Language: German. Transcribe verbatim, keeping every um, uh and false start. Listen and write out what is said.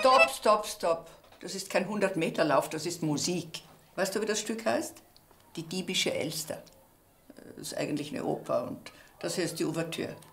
Stopp, stopp, stopp. Das ist kein hundert-Meter-Lauf, das ist Musik. Weißt du, wie das Stück heißt? Die diebische Elster. Das ist eigentlich eine Oper und das hier ist die Ouvertüre.